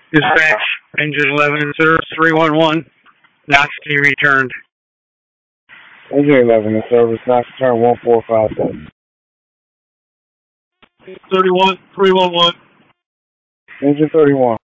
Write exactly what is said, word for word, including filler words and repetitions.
Dispatch, engine eleven in service, three one one. Knox to be returned. Engine eleven in service, Knox return one four five seven. thirty-one, three one one. Engine thirty-one.